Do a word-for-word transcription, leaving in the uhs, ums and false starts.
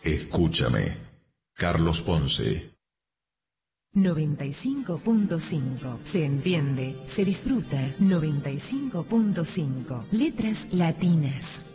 Escúchame. Carlos Ponce. noventa y cinco punto cinco. Se entiende, se disfruta. noventa y cinco punto cinco. Letras latinas.